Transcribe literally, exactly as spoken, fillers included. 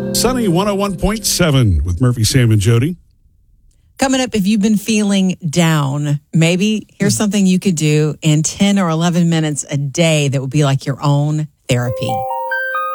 Sunny one oh one point seven with Murphy, Sam, and Jody. Coming up, if you've been feeling down, maybe here's something you could do in ten or eleven minutes a day that would be like your own therapy.